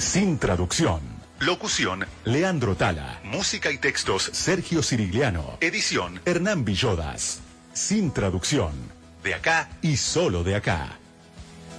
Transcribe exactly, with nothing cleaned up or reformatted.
Sin traducción. Locución, Leandro Tala. música y textos, Sergio Cirigliano. edición, Hernán Villodas. Sin traducción. de acá Y solo de acá.